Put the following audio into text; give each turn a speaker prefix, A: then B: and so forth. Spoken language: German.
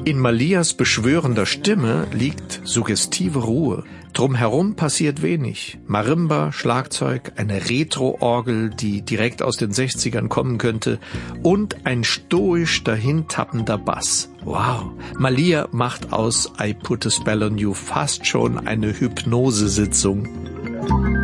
A: In Malias beschwörender Stimme liegt suggestive Ruhe. Drumherum passiert wenig. Marimba, Schlagzeug, eine Retro-Orgel, die direkt aus den 60ern kommen könnte, und ein stoisch dahintappender Bass. Wow, Malia macht aus I Put a Spell on You fast schon eine Hypnosesitzung.